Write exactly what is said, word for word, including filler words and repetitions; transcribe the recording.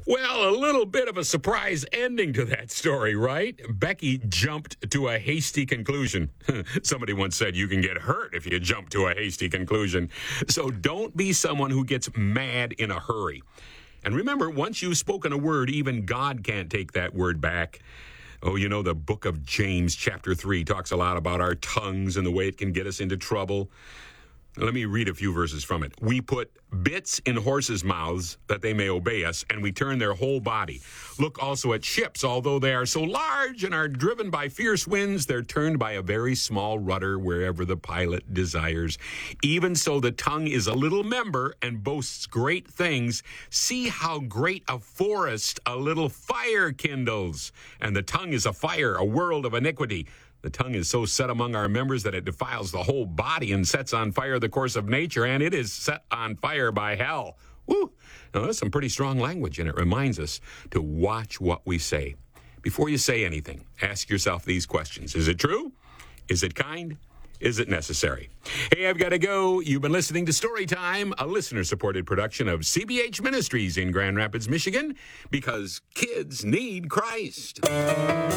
Well, a little bit of a surprise ending to that story, right? Becky jumped to a hasty conclusion. Somebody once said you can get hurt if you jump to a hasty conclusion. So don't be someone who gets mad in a hurry. And remember, once you've spoken a word, even God can't take that word back. Oh, you know, the book of James, chapter three, talks a lot about our tongues and the way it can get us into trouble. Let me read a few verses from it. We put bits in horses' mouths that they may obey us, and we turn their whole body. Look also at ships. Although they are so large and are driven by fierce winds, they're turned by a very small rudder wherever the pilot desires. Even so, the tongue is a little member and boasts great things. See how great a forest a little fire kindles. And the tongue is a fire, a world of iniquity. The tongue is so set among our members that it defiles the whole body and sets on fire the course of nature, and it is set on fire by hell. Woo! Now, that's some pretty strong language, and it reminds us to watch what we say. Before you say anything, ask yourself these questions. Is it true? Is it kind? Is it necessary? Hey, I've got to go. You've been listening to Storytime, a listener-supported production of C B H Ministries in Grand Rapids, Michigan, because kids need Christ.